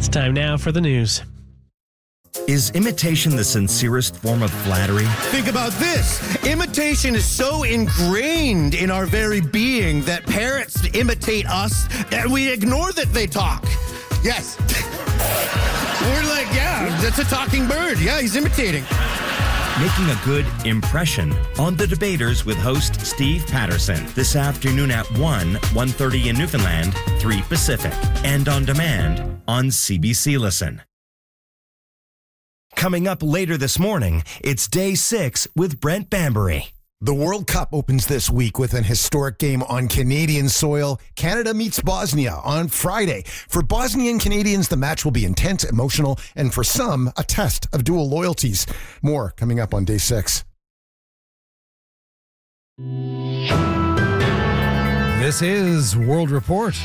It's time now for the news. Is imitation the sincerest form of flattery? Think about this. Imitation is so ingrained in our very being that parrots imitate us and we ignore that they talk. Yes. We're like, yeah, that's a talking bird. Yeah, he's imitating. Making a good impression on The Debaters with host Steve Patterson this afternoon at 1:30 in Newfoundland, 3 Pacific, and on demand on CBC Listen. Coming up later this morning, it's Day 6 with Brent Bambury. The World Cup opens this week with an historic game on Canadian soil. Canada meets Bosnia on Friday. For Bosnian Canadians, the match will be intense, emotional, and for some, a test of dual loyalties. More coming up on Day 6. This is World Report.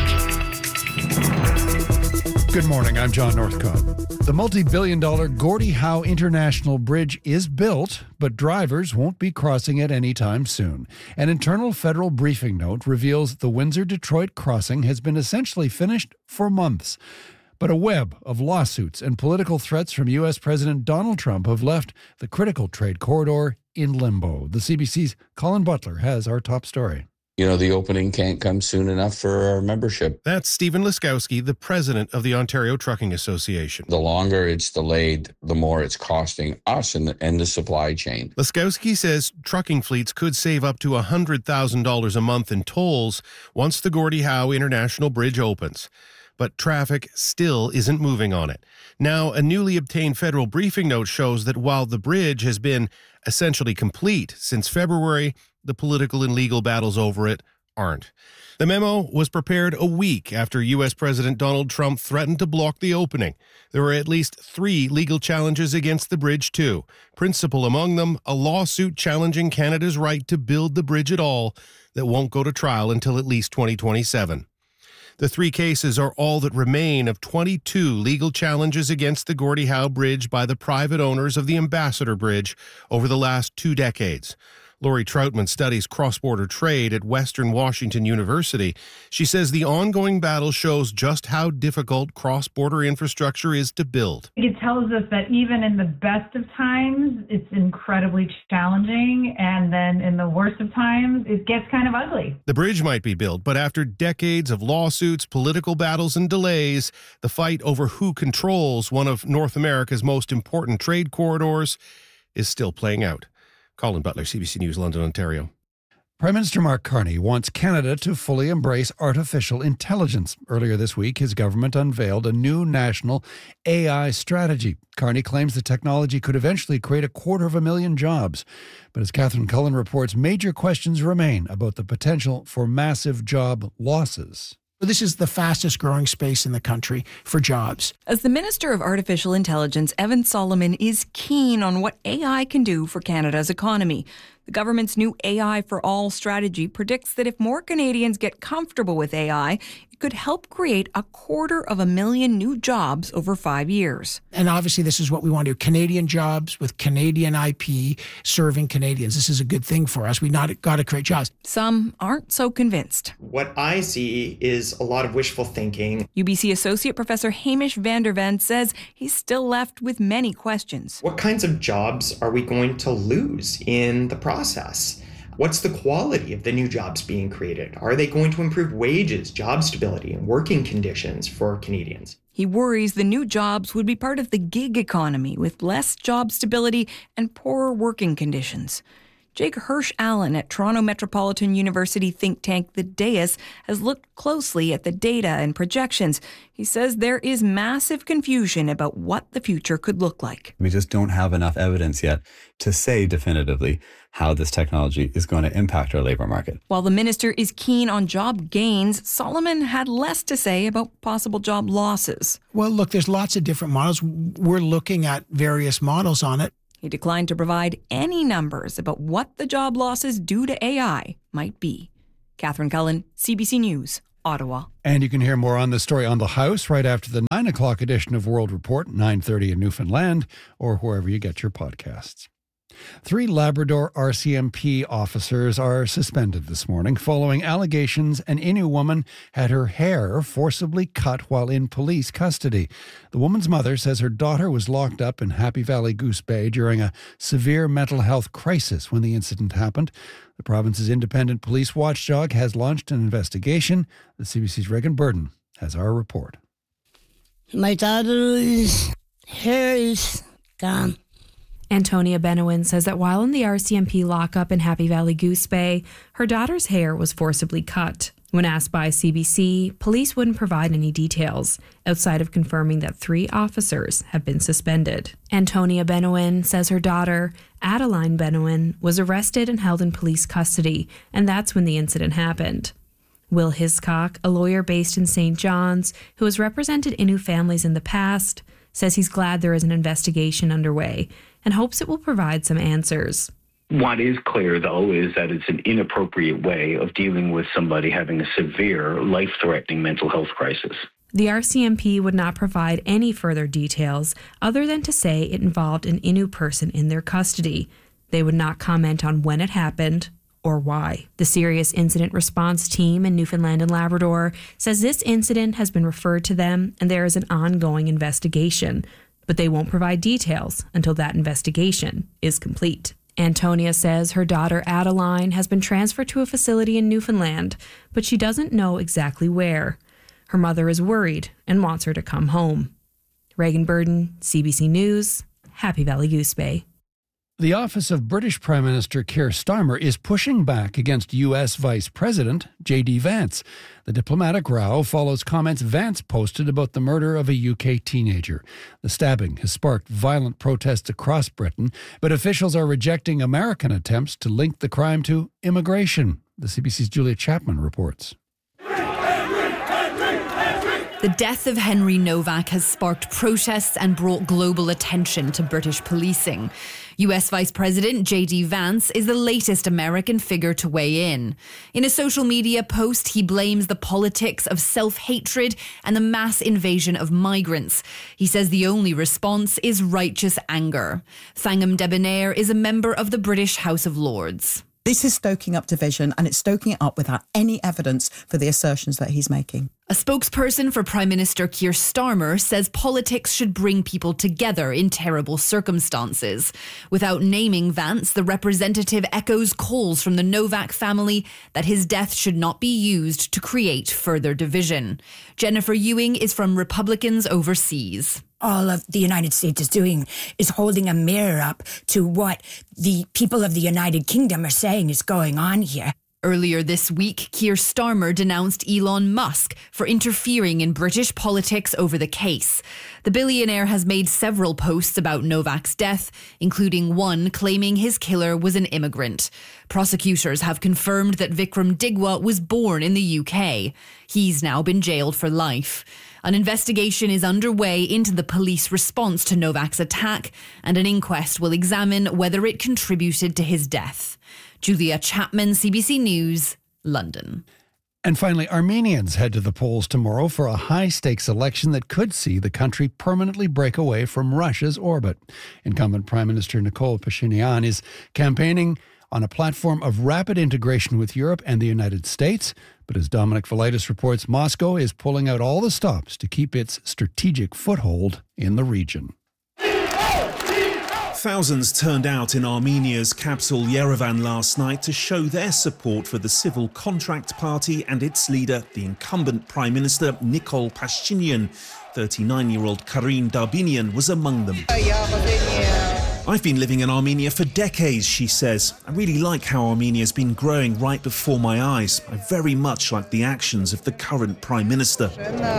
Good morning, I'm John Northcott. The multi-billion-dollar Gordie Howe International Bridge is built, but drivers won't be crossing it anytime soon. An internal federal briefing note reveals the Windsor-Detroit crossing has been essentially finished for months. But a web of lawsuits and political threats from U.S. President Donald Trump have left the critical trade corridor in limbo. The CBC's Colin Butler has our top story. You know, the opening can't come soon enough for our membership. That's Stephen Laskowski, the president of the Ontario Trucking Association. The longer it's delayed, the more it's costing us and the supply chain. Laskowski says trucking fleets could save up to $100,000 a month in tolls once the Gordie Howe International Bridge opens. But traffic still isn't moving on it. Now, a newly obtained federal briefing note shows that while the bridge has been essentially complete since February, the political and legal battles over it aren't. The memo was prepared a week after U.S. President Donald Trump threatened to block the opening. There were at least 3 legal challenges against the bridge, too. Principal among them, a lawsuit challenging Canada's right to build the bridge at all that won't go to trial until at least 2027. The 3 cases are all that remain of 22 legal challenges against the Gordie Howe Bridge by the private owners of the Ambassador Bridge over the last 2 decades. Lori Troutman studies cross-border trade at Western Washington University. She says the ongoing battle shows just how difficult cross-border infrastructure is to build. It tells us that even in the best of times, it's incredibly challenging, and then in the worst of times, it gets kind of ugly. The bridge might be built, but after decades of lawsuits, political battles, and delays, the fight over who controls one of North America's most important trade corridors is still playing out. Colin Butler, CBC News, London, Ontario. Prime Minister Mark Carney wants Canada to fully embrace artificial intelligence. Earlier this week, his government unveiled a new national AI strategy. Carney claims the technology could eventually create 250,000 jobs. But as Catherine Cullen reports, major questions remain about the potential for massive job losses. This is the fastest growing space in the country for jobs. As the Minister of Artificial Intelligence, Evan Solomon is keen on what AI can do for Canada's economy. The government's new AI for All strategy predicts that if more Canadians get comfortable with AI, it could help create 250,000 new jobs over 5 years. And obviously this is what we want to do. Canadian jobs with Canadian IP serving Canadians. This is a good thing for us. We got to create jobs. Some aren't so convinced. What I see is a lot of wishful thinking. UBC Associate Professor Hamish van der Ven says he's still left with many questions. What kinds of jobs are we going to lose in the process? What's the quality of the new jobs being created? Are they going to improve wages, job stability, and working conditions for Canadians? He worries the new jobs would be part of the gig economy with less job stability and poorer working conditions. Jake Hirsch-Allen at Toronto Metropolitan University think tank The Dais has looked closely at the data and projections. He says there is massive confusion about what the future could look like. We just don't have enough evidence yet to say definitively how this technology is going to impact our labour market. While the minister is keen on job gains, Solomon had less to say about possible job losses. Well, look, there's lots of different models. We're looking at various models on it. He declined to provide any numbers about what the job losses due to AI might be. Catherine Cullen, CBC News, Ottawa. And you can hear more on this story on The House right after the 9 o'clock edition of World Report, 9:30 in Newfoundland, or wherever you get your podcasts. 3 Labrador RCMP officers are suspended this morning following allegations an Innu woman had her hair forcibly cut while in police custody. The woman's mother says her daughter was locked up in Happy Valley Goose Bay during a severe mental health crisis when the incident happened. The province's independent police watchdog has launched an investigation. The CBC's Regan Burden has our report. My daughter's hair is gone. Antonia Benowin says that while in the RCMP lockup in Happy Valley Goose Bay, her daughter's hair was forcibly cut. When asked by CBC, police wouldn't provide any details, outside of confirming that 3 officers have been suspended. Antonia Benowin says her daughter, Adeline Benowin, was arrested and held in police custody, and that's when the incident happened. Will Hiscock, a lawyer based in St. John's, who has represented Innu families in the past, says he's glad there is an investigation underway and hopes it will provide some answers. What is clear, though, is that it's an inappropriate way of dealing with somebody having a severe, life-threatening mental health crisis. The RCMP would not provide any further details other than to say it involved an Innu person in their custody. They would not comment on when it happened or why. The Serious Incident Response Team in Newfoundland and Labrador says this incident has been referred to them and there is an ongoing investigation, but they won't provide details until that investigation is complete. Antonia says her daughter Adeline has been transferred to a facility in Newfoundland, but she doesn't know exactly where. Her mother is worried and wants her to come home. Regan Burden, CBC News, Happy Valley Goose Bay. The office of British Prime Minister Keir Starmer is pushing back against U.S. Vice President J.D. Vance. The diplomatic row follows comments Vance posted about the murder of a UK teenager. The stabbing has sparked violent protests across Britain, but officials are rejecting American attempts to link the crime to immigration. The CBC's Julia Chapman reports. The death of Henry Novak has sparked protests and brought global attention to British policing. US Vice President J.D. Vance is the latest American figure to weigh in. In a social media post, he blames the politics of self-hatred and the mass invasion of migrants. He says the only response is righteous anger. Thangam Debonair is a member of the British House of Lords. This is stoking up division, and it's stoking it up without any evidence for the assertions that he's making. A spokesperson for Prime Minister Keir Starmer says politics should bring people together in terrible circumstances. Without naming Vance, the representative echoes calls from the Novak family that his death should not be used to create further division. Jennifer Ewing is from Republicans Overseas. All of the United States is doing is holding a mirror up to what the people of the United Kingdom are saying is going on here. Earlier this week, Keir Starmer denounced Elon Musk for interfering in British politics over the case. The billionaire has made several posts about Novak's death, including one claiming his killer was an immigrant. Prosecutors have confirmed that Vikram Digwa was born in the UK. He's now been jailed for life. An investigation is underway into the police response to Novak's attack, and an inquest will examine whether it contributed to his death. Julia Chapman, CBC News, London. And finally, Armenians head to the polls tomorrow for a high-stakes election that could see the country permanently break away from Russia's orbit. Incumbent Prime Minister Nikol Pashinyan is campaigning on a platform of rapid integration with Europe and the United States. But as Dominic Velitis reports, Moscow is pulling out all the stops to keep its strategic foothold in the region. Thousands turned out in Armenia's capital Yerevan last night to show their support for the Civil Contract Party and its leader, the incumbent Prime Minister Nikol Pashinyan. 39-year-old Karin Darbinian was among them. I've been living in Armenia for decades, she says. I really like how Armenia's been growing right before my eyes. I very much like the actions of the current Prime Minister.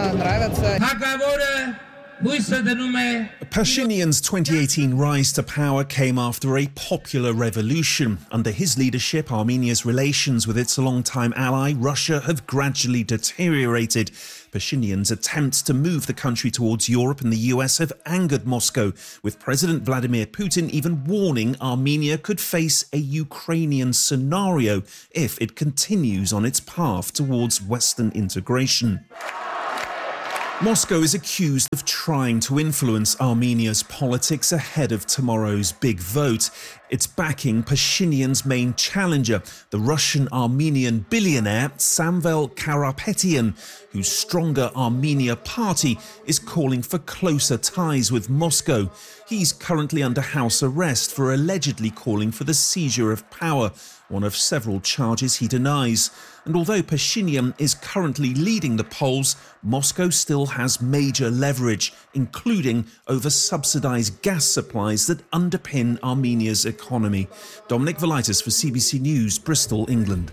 Pashinyan's 2018 rise to power came after a popular revolution. Under his leadership, Armenia's relations with its longtime ally, Russia, have gradually deteriorated. Pashinyan's attempts to move the country towards Europe and the US have angered Moscow, with President Vladimir Putin even warning Armenia could face a Ukrainian scenario if it continues on its path towards Western integration. Moscow is accused of trying to influence Armenia's politics ahead of tomorrow's big vote. It's backing Pashinyan's main challenger, the Russian-Armenian billionaire Samvel Karapetyan, whose Stronger Armenia party is calling for closer ties with Moscow. He's currently under house arrest for allegedly calling for the seizure of power, one of several charges he denies. And although Pashinyan is currently leading the polls, Moscow still has major leverage, including over subsidised gas supplies that underpin Armenia's economy. Dominic Velitis for CBC News, Bristol, England.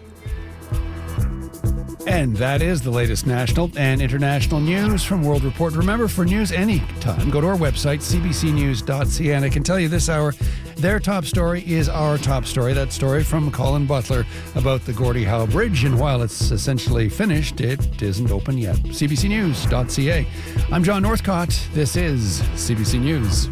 And that is the latest national and international news from World Report. Remember, for news anytime, go to our website, cbcnews.ca. And I can tell you this hour, their top story is our top story. That story from Colin Butler about the Gordie Howe Bridge. And while it's essentially finished, it isn't open yet. cbcnews.ca. I'm John Northcott. This is CBC News.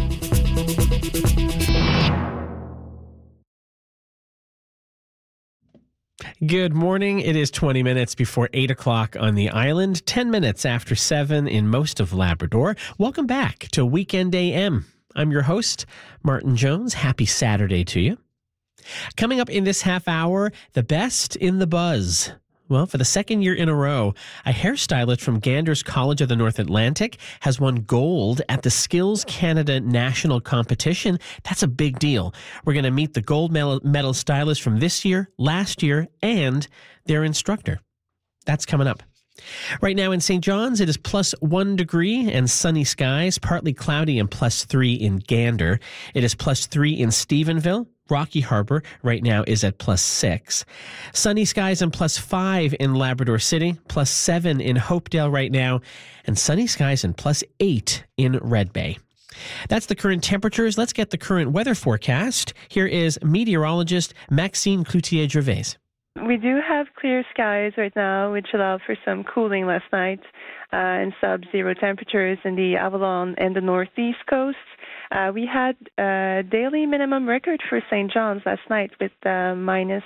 Good morning. It is 20 minutes before 8 o'clock on the island, 10 minutes after 7 in most of Labrador. Welcome back to Weekend AM. I'm your host, Martin Jones. Happy Saturday to you. Coming up in this half hour, the best in the buzz. Well, for the second year in a row, a hairstylist from Ganders College of the North Atlantic has won gold at the Skills Canada National Competition. That's a big deal. We're going to meet the gold medal stylist from this year, last year, and their instructor. That's coming up. Right now in St. John's, it is +1 degree and sunny skies, partly cloudy and +3 in Gander. It is +3 in Stephenville. Rocky Harbour right now is at +6. Sunny skies and +5 in Labrador City, +7 in Hopedale right now, and sunny skies and +8 in Red Bay. That's the current temperatures. Let's get the current weather forecast. Here is meteorologist Maxime Cloutier-Gervais. We do have clear skies right now, which allowed for some cooling last night and sub-zero temperatures in the Avalon and the northeast coast. We had a daily minimum record for St. John's last night with minus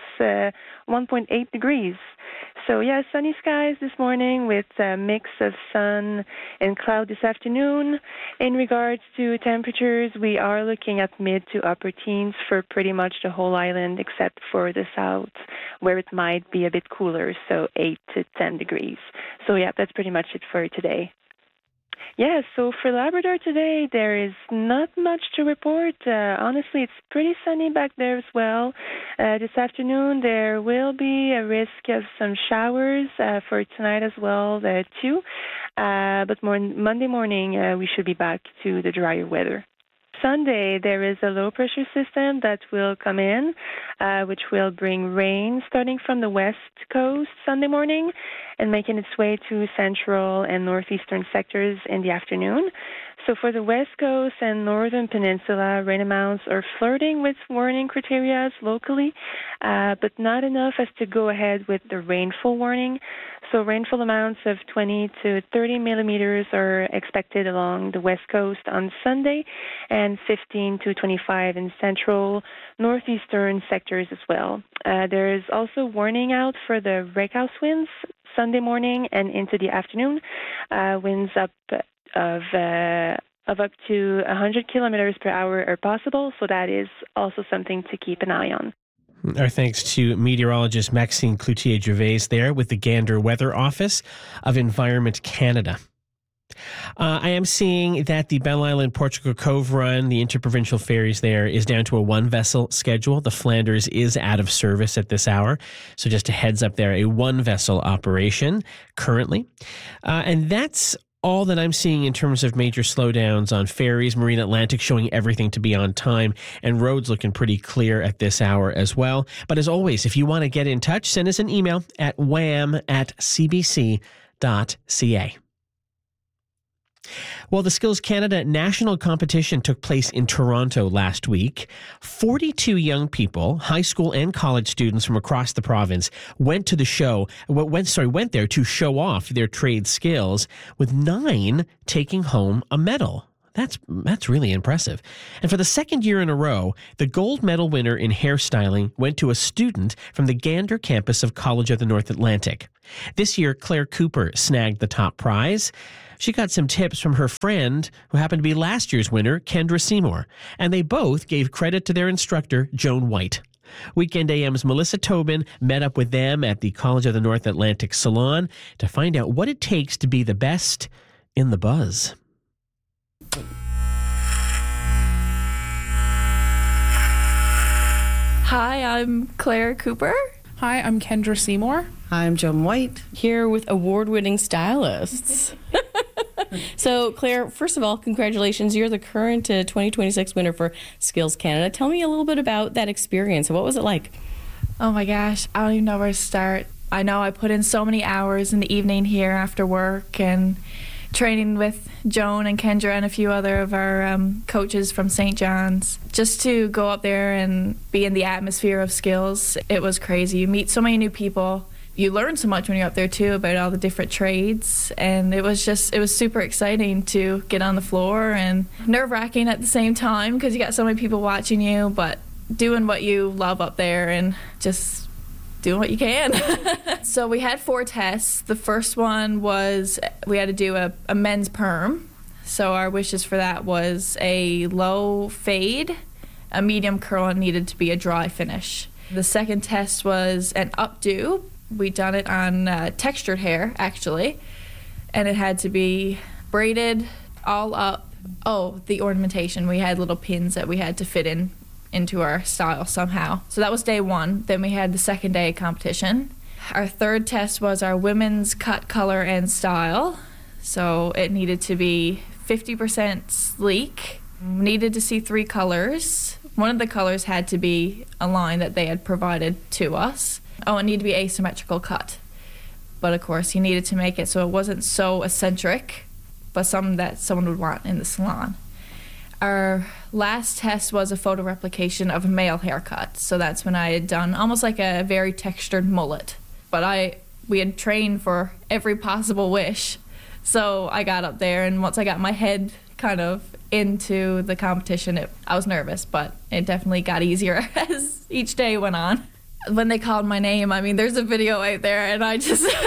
1.8 degrees. So, yeah, sunny skies this morning with a mix of sun and cloud this afternoon. In regards to temperatures, we are looking at mid to upper teens for pretty much the whole island except for the south, where it might be a bit cooler, so 8 to 10 degrees. So, yeah, that's pretty much it for today. Yeah, so for Labrador today, there is not much to report. Honestly, it's pretty sunny back there as well. This afternoon, there will be a risk of some showers for tonight as well, too. But Monday morning, we should be back to the drier weather. Sunday, there is a low-pressure system that will come in, which will bring rain starting from the west coast Sunday morning and making its way to central and northeastern sectors in the afternoon. So for the west coast and northern peninsula, rain amounts are flirting with warning criteria locally, but not enough as to go ahead with the rainfall warning. So rainfall amounts of 20 to 30 millimeters are expected along the west coast on Sunday and 15 to 25 in central, northeastern sectors as well. There is also warning out for the rakehouse winds Sunday morning and into the afternoon. Winds up up to 100 kilometers per hour are possible, so that is also something to keep an eye on. Our thanks to meteorologist Maxime Cloutier-Gervais there with the Gander Weather Office of Environment Canada. I am seeing that the Bell Island Portugal Cove run, the interprovincial ferries there, is down to a one-vessel schedule. The Flanders is out of service at this hour. So just a heads up there, a one-vessel operation currently. And that's all that I'm seeing in terms of major slowdowns on ferries. Marine Atlantic showing everything to be on time, and roads looking pretty clear at this hour as well. But as always, if you want to get in touch, send us an email at wham@cbc.ca. Well, the Skills Canada National Competition took place in Toronto last week. 42 young people, high school and college students from across the province, went there to show off their trade skills, with 9 taking home a medal. That's really impressive. And for the second year in a row, the gold medal winner in hairstyling went to a student from the Gander campus of College of the North Atlantic. This year, Claire Cooper snagged the top prize. She got some tips from her friend, who happened to be last year's winner, Kendra Seymour, and they both gave credit to their instructor, Joan White. Weekend AM's Melissa Tobin met up with them at the College of the North Atlantic Salon to find out what it takes to be the best in the buzz. Hi, I'm Claire Cooper. Hi, I'm Kendra Seymour. Hi, I'm Joan White. Here with award-winning stylists. So, Claire, first of all, congratulations. You're the current 2026 winner for Skills Canada. Tell me a little bit about that experience. What was it like? Oh my gosh, I don't even know where to start. I know I put in so many hours in the evening here after work and training with Joan and Kendra and a few other of our coaches from St. John's. Just to go up there and be in the atmosphere of Skills, it was crazy. You meet so many new people. You learn so much when you're up there too about all the different trades, and it was super exciting to get on the floor and nerve-wracking at the same time because you got so many people watching you, but doing what you love up there and just doing what you can. So we had 4 tests. The first one was we had to do a men's perm. So our wishes for that was a low fade, a medium curl, and needed to be a dry finish. The second test was an updo. We done it on textured hair, actually, and it had to be braided all up. Oh, the ornamentation. We had little pins that we had to fit into our style somehow. So that was day 1. Then we had the second day competition. Our third test was our women's cut, color, and style. So it needed to be 50% sleek. Needed to see 3 colors. One of the colors had to be a line that they had provided to us. Oh, it needed to be asymmetrical cut. But of course, you needed to make it so it wasn't so eccentric, but something that someone would want in the salon. Our last test was a photo replication of a male haircut. So that's when I had done almost like a very textured mullet. But we had trained for every possible wish. So I got up there, and once I got my head kind of into the competition, I was nervous, but it definitely got easier as each day went on. When they called my name, I mean, there's a video out there, and I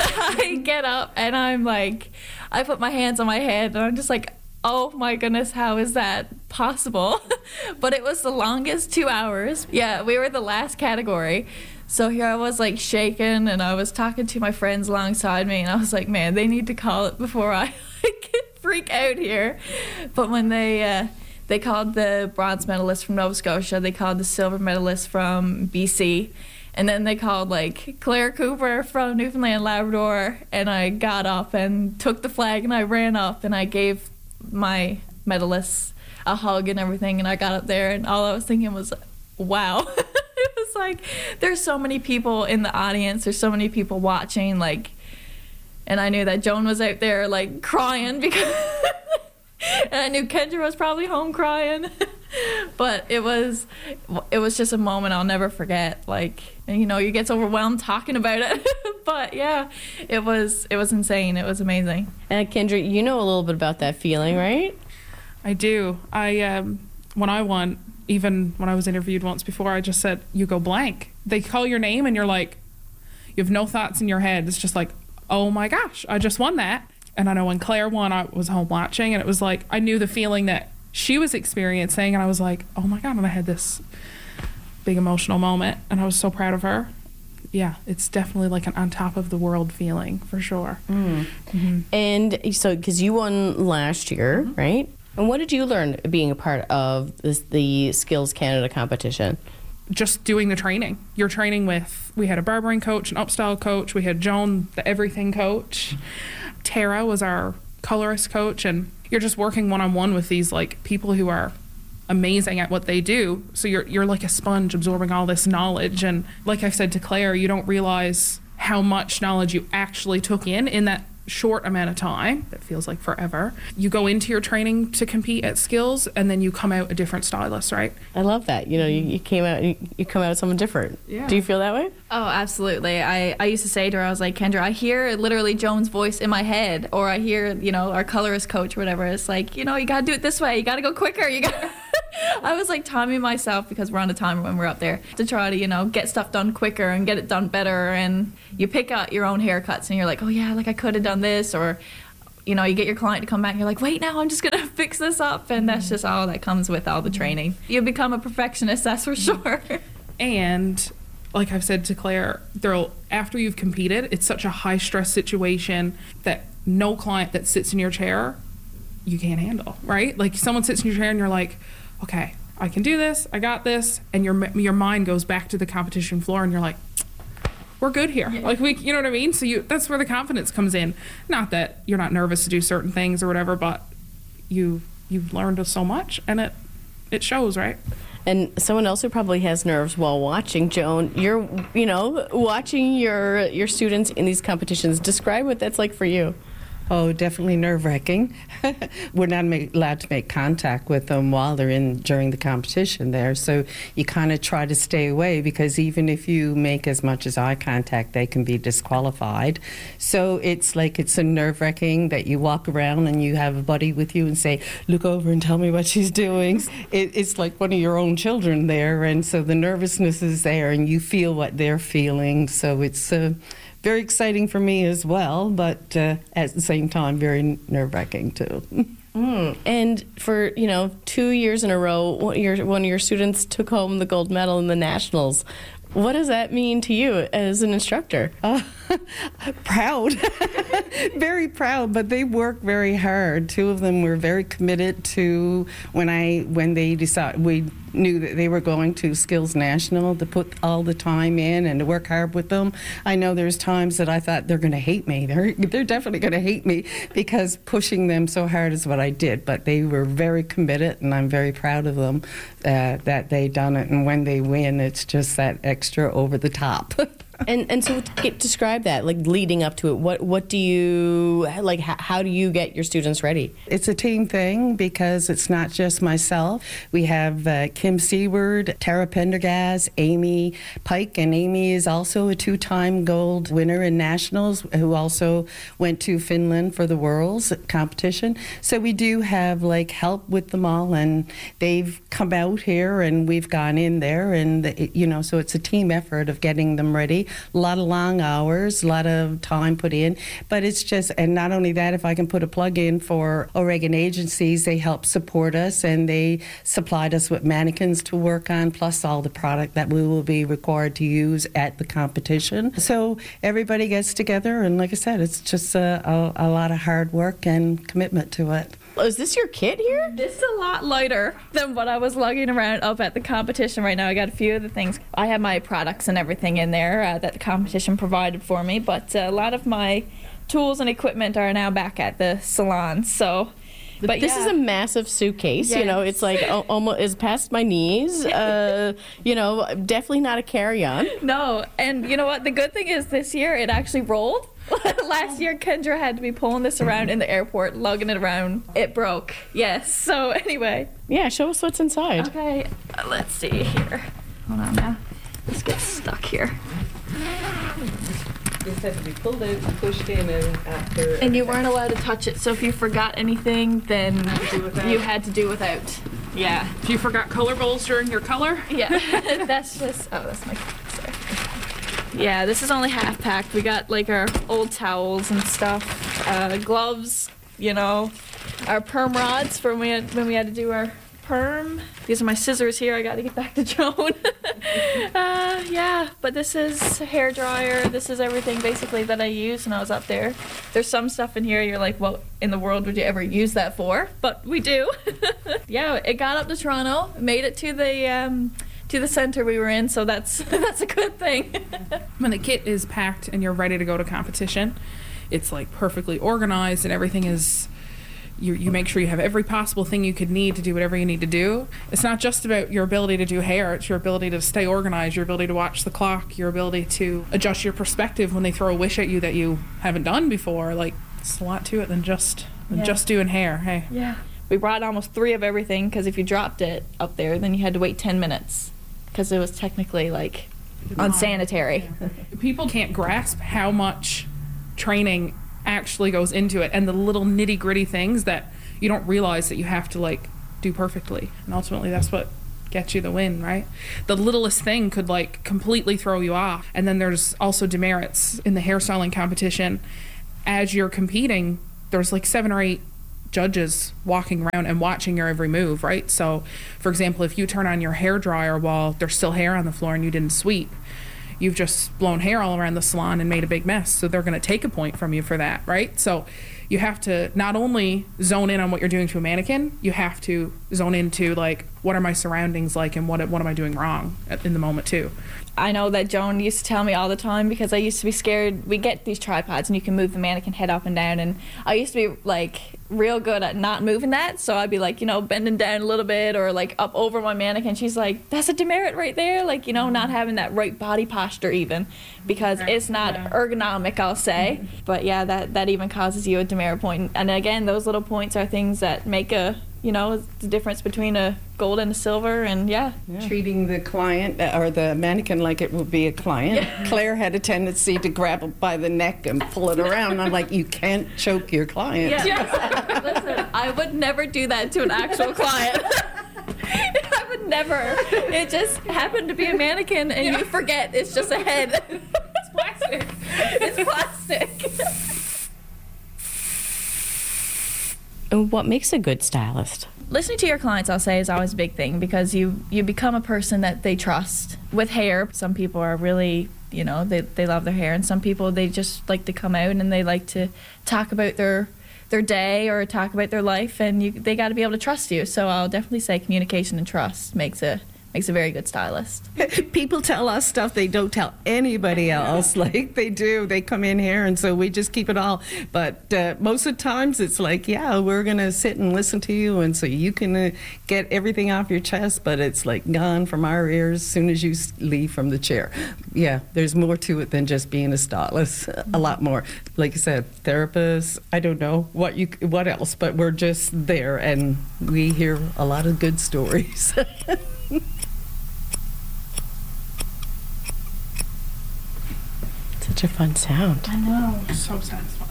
get up, and I'm like, I put my hands on my head, and I'm just like, oh my goodness, how is that possible? But it was the longest 2 hours. Yeah, we were the last category. So here I was like shaking, and I was talking to my friends alongside me, and I was like, man, they need to call it before I freak out here. But when they called the bronze medalist from Nova Scotia, they called the silver medalist from BC, and then they called like Claire Cooper from Newfoundland, Labrador, and I got up and took the flag, and I ran up and I gave my medalists a hug and everything, and I got up there, and all I was thinking was, wow. It was like, there's so many people in the audience, there's so many people watching, like, and I knew that Joan was out there like crying because and I knew Kendra was probably home crying. But it was just a moment I'll never forget. Like, you know, you get overwhelmed talking about it. But yeah, it was insane. It was amazing. And Kendra, you know a little bit about that feeling, right? I do. When I won, even when I was interviewed once before, I just said, you go blank. They call your name and you're like, you have no thoughts in your head. It's just like, oh my gosh, I just won that. And I know when Claire won, I was home watching, and it was like, I knew the feeling that she was experiencing, and I was like, oh my God, and I had this big emotional moment, and I was so proud of her. Yeah, it's definitely like an on top of the world feeling, for sure. Mm-hmm. And so, because you won last year, right? And what did you learn being a part of the Skills Canada competition? Just doing the training. You're training with, we had a barbering coach, an upstyle coach, we had Joan, the everything coach. Tara was our colorist coach, and you're just working one-on-one with these like people who are amazing at what they do. So you're like a sponge absorbing all this knowledge. And like I've said to Claire, you don't realize how much knowledge you actually took in that short amount of time that feels like forever. You go into your training to compete at Skills, and then you come out a different stylist, right? I love that. You come out someone different. Yeah. Do you feel that way? Oh, absolutely. I used to say to her, I was like, Kendra, I hear literally Joan's voice in my head, or I hear, our colorist coach or whatever. It's like, you got to do it this way. You got to go quicker. I was like timing myself, because we're on a timer when we're up there, to try to, get stuff done quicker and get it done better. And you pick out your own haircuts and you're like, oh yeah, like I could have done this, or you get your client to come back and you're like, wait, now I'm just gonna fix this up. And that's just all that comes with all the training. You become a perfectionist, that's for sure. And like I've said to Claire, after you've competed, it's such a high stress situation that no client that sits in your chair you can't handle, right? Like someone sits in your chair and you're like, okay, I can do this, I got this, and your mind goes back to the competition floor and you're like, we're good here. Yeah. Like you know what I mean? So that's where the confidence comes in. Not that you're not nervous to do certain things or whatever, but you've learned so much, and it shows, right? And someone else who probably has nerves while watching, Joan, you're watching your students in these competitions. Describe what that's like for you. Oh, definitely nerve-wracking. We're not allowed to make contact with them while they're during the competition there. So you kind of try to stay away, because even if you make as much as eye contact, they can be disqualified. So it's a nerve-wracking that you walk around and you have a buddy with you and say, look over and tell me what she's doing. It's like one of your own children there. And so the nervousness is there and you feel what they're feeling. So it's very exciting for me as well, but at the same time, very nerve-wracking too. And for 2 years in a row, one of your students took home the gold medal in the nationals. What does that mean to you as an instructor? Proud, very proud, but they work very hard. Two of them were very committed to when they decided, we knew that they were going to Skills National, to put all the time in and to work hard with them. I know there's times that I thought they're going to hate me. They're definitely going to hate me, because pushing them so hard is what I did. But they were very committed, and I'm very proud of them that they done it. And when they win, it's just that extra over the top. And so describe that, like leading up to it. What do you, like, how do you get your students ready? It's a team thing, because it's not just myself. We have Kim Seward, Tara Pendergast, Amy Pike, and Amy is also a 2-time gold winner in nationals, who also went to Finland for the Worlds competition. So we do have help with them all, and they've come out here and we've gone in there, and so it's a team effort of getting them ready. A lot of long hours, a lot of time put in, but it's just, and not only that, if I can put a plug in for Oregon Agencies, they help support us, and they supplied us with mannequins to work on, plus all the product that we will be required to use at the competition. So everybody gets together, and like I said, it's just a lot of hard work and commitment to it. Is this your kit here? This is a lot lighter than what I was lugging around up at the competition right now. I got a few of the things. I have my products and everything in there that the competition provided for me, but a lot of my tools and equipment are now back at the salon. So, but this is a massive suitcase. Yes. It's like almost is past my knees. Definitely not a carry-on. No, and you know what? The good thing is this year it actually rolled. Last year, Kendra had to be pulling this around in the airport, lugging it around. It broke. Yes. So anyway. Yeah, show us what's inside. Okay. Let's see here. Hold on now. This gets stuck here. This had to be pulled out and pushed in, and after. And you weren't allowed to touch it. So if you forgot anything, then you had to do without. Yeah. If you forgot color bowls during your color. Yeah. That's just. Oh, that's my. Sorry. Yeah, this is only half packed. We got our old towels and stuff, gloves, our perm rods for when we had to do our perm. These are my scissors here. I got to get back to Joan. Yeah, but this is a hair dryer. This is everything basically that I used when I was up there. There's some stuff in here you're like, what in the world would you ever use that for? But we do. Yeah, it got up to Toronto, made it to the center we were in, so that's a good thing. When the kit is packed and you're ready to go to competition, it's perfectly organized, and everything is, you make sure you have every possible thing you could need to do whatever you need to do. It's not just about your ability to do hair, it's your ability to stay organized, your ability to watch the clock, your ability to adjust your perspective when they throw a wish at you that you haven't done before. It's a lot to it than just doing hair. Hey. Yeah. We brought almost 3 of everything because if you dropped it up there, then you had to wait 10 minutes because it was technically like unsanitary. Yeah. People can't grasp how much training actually goes into it and the little nitty gritty things that you don't realize that you have to like do perfectly. And ultimately that's what gets you the win, right? The littlest thing could like completely throw you off. And then there's also demerits in the hairstyling competition. As you're competing, there's like 7 or 8 judges walking around and watching your every move, right? So for example, if you turn on your hair dryer while there's still hair on the floor and you didn't sweep, you've just blown hair all around the salon and made a big mess. So they're going to take a point from you for that, right? So you have to not only zone in on what you're doing to a mannequin, you have to zone into like, what are my surroundings like and what am I doing wrong in the moment too. I know that Joan used to tell me all the time because I used to be scared. We get these tripods and you can move the mannequin head up and down, and I used to be like real good at not moving that, so I'd be like, you know, bending down a little bit or like up over my mannequin. She's like, that's a demerit right there, like, you know, not having that right body posture even because it's not ergonomic, I'll say. But yeah, that even causes you a demerit point. And again, those little points are things that make a, you know, the difference between a gold and a silver, and treating the client or the mannequin like it would be a client. Yeah. Claire had a tendency to grab it by the neck and pull it around. I'm like, you can't choke your client. Yeah. Listen, I would never do that to an actual client. I would never. It just happened to be a mannequin, and you forget it's just a head. It's plastic. It's plastic. What makes a good stylist? Listening to your clients, I'll say, is always a big thing because you become a person that they trust. With hair, some people are really, you know, they love their hair, and some people, they just like to come out and they like to talk about their day or talk about their life, and they got to be able to trust you. So I'll definitely say communication and trust makes a very good stylist. People tell us stuff they don't tell anybody else, like they do. They come in here, and so we just keep it all. But most of the times it's like, yeah, we're going to sit and listen to you, and so you can get everything off your chest, but it's like gone from our ears as soon as you leave from the chair. Yeah, there's more to it than just being a stylist, a lot more. Like I said, therapists, I don't know what else, but we're just there, and we hear a lot of good stories. Such a fun sound. I know. So satisfying.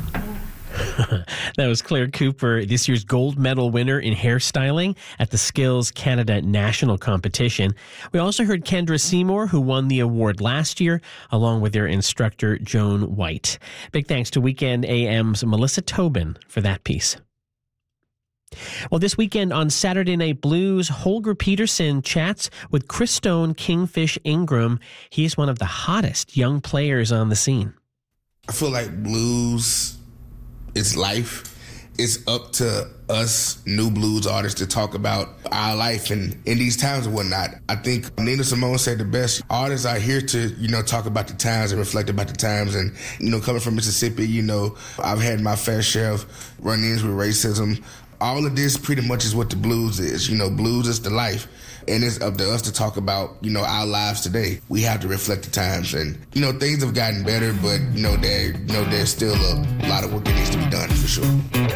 That was Claire Cooper, this year's gold medal winner in hairstyling at the Skills Canada National Competition. We also heard Kendra Seymour, who won the award last year, along with their instructor, Joan White. Big thanks to Weekend AM's Melissa Tobin for that piece. Well, this weekend on Saturday Night Blues, Holger Peterson chats with Christone Kingfish Ingram. He's one of the hottest young players on the scene. I feel like blues is life. It's up to us new blues artists to talk about our life and in these times and whatnot. I think Nina Simone said the best. Artists are here to, you know, talk about the times and reflect about the times. And, you know, coming from Mississippi, you know, I've had my fair share of run-ins with racism. All of this pretty much is what the blues is. You know, blues is the life. And it's up to us to talk about, you know, our lives today. We have to reflect the times. And, you know, things have gotten better, but, there's still a lot of work that needs to be done for sure.